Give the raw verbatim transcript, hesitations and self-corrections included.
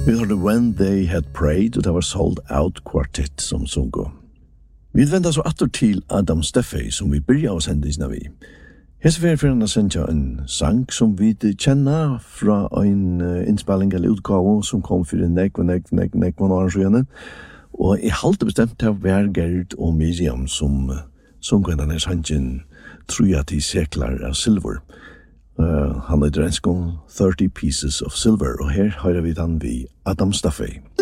Vi hørte When They Had Prayed, og det var Sold Out Quartet som sungo. Vi vender så atter til Adam Steffey, som vi byrja å sende isna vi. Hese fyrir fyrir han sendja en sang som vi kjenner fra en innspilling eller utgave som kom fyrir nek og nek, nek, nek, nek, nek, og jeg halte bestemt til å være Gerd og Miriam som sungo denne sangen Truja til seklar av silver. Uh, han er drenskon thirty Pieces of Silver, og her hører vi den vi Adam Steffey.